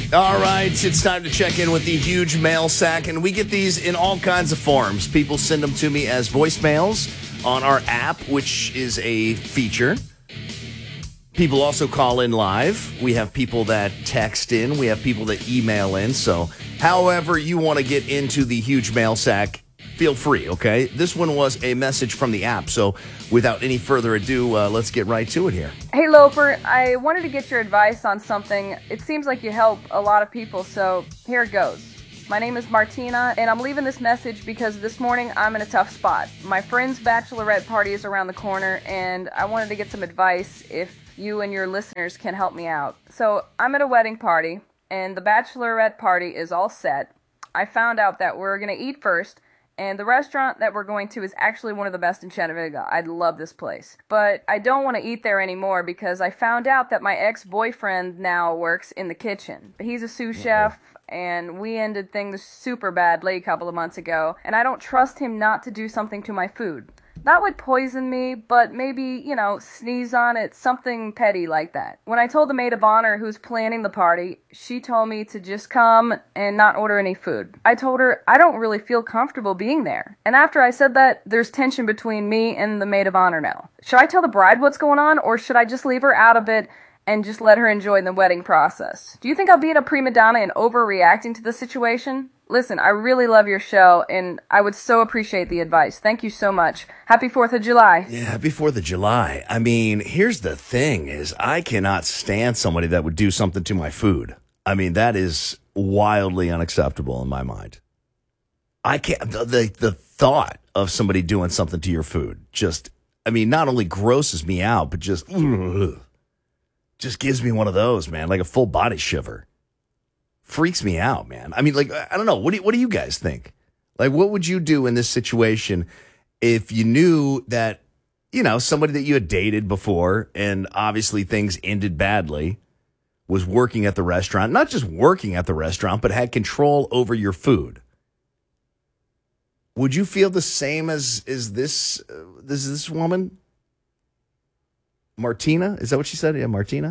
All right, it's time to check in with the huge mail sack, and we get these in all kinds of forms. People send them to me as voicemails on our app, which is a feature. People also call in live. We have people that text in. We have people that email in. So however you want to get into the huge mail sack, feel free, okay? This one was a message from the app. So without any further ado, let's get right to it here. Hey, Loper, I wanted to get your advice on something. It seems like you help a lot of people, so here it goes. My name is Martina, and I'm leaving this message because this morning I'm in a tough spot. My friend's bachelorette party is around the corner, and I wanted to get some advice if you and your listeners can help me out. So I'm at a wedding party, and the bachelorette party is all set. I found out that we're going to eat first, and the restaurant that we're going to is actually one of the best in Chattanooga. I love this place. But I don't want to eat there anymore because I found out that my ex-boyfriend now works in the kitchen. He's a sous chef, and we ended things super badly a couple of months ago, and I don't trust him not to do something to my food. That would poison me, but maybe, sneeze on it, something petty like that. When I told the maid of honor who's planning the party, she told me to just come and not order any food. I told her I don't really feel comfortable being there. And after I said that, there's tension between me and the maid of honor now. Should I tell the bride what's going on, or should I just leave her out of it and just let her enjoy the wedding process? Do you think I'm being a prima donna and overreacting to the situation? Listen, I really love your show, and I would so appreciate the advice. Thank you so much. Happy 4th of July. Yeah, happy 4th of July. I mean, here's the thing is I cannot stand somebody that would do something to my food. I mean, that is wildly unacceptable in my mind. I can't, the thought of somebody doing something to your food not only grosses me out, but just gives me one of those, man, like a full body shiver. Freaks me out, man. I mean, I don't know. What do you guys think? Like, what would you do in this situation if you knew that, somebody that you had dated before and obviously things ended badly was working at the restaurant, not just working at the restaurant, but had control over your food? Would you feel the same as this woman? Martina? Is that what she said? Yeah, Martina?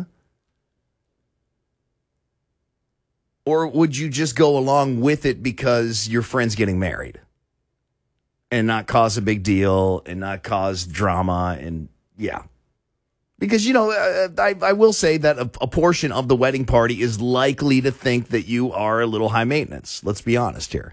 Or would you just go along with it because your friend's getting married and not cause a big deal and not cause drama? And yeah, because, I will say that a portion of the wedding party is likely to think that you are a little high maintenance. Let's be honest here.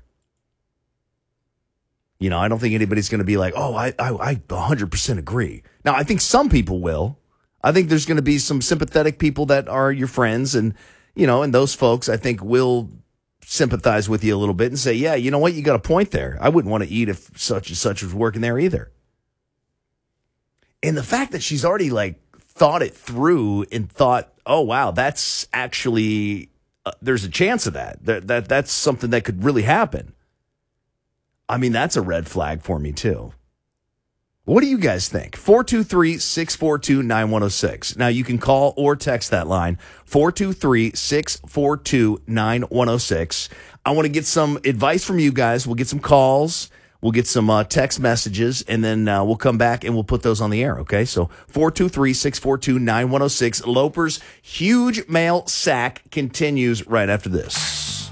I don't think anybody's going to be like, oh, I 100% agree. Now, I think some people will. I think there's going to be some sympathetic people that are your friends, and and those folks, I think, will sympathize with you a little bit and say, yeah, you know what? You got a point there. I wouldn't want to eat if such and such was working there either. And the fact that she's already thought it through and thought, oh, wow, that's actually, there's a chance of that's something that could really happen. I mean, that's a red flag for me too. What do you guys think? 423-642-9106. Now, you can call or text that line, 423-642-9106. I want to get some advice from you guys. We'll get some calls. We'll get some text messages, and then we'll come back and we'll put those on the air, okay? So 423-642-9106. Loper's huge mail sack continues right after this.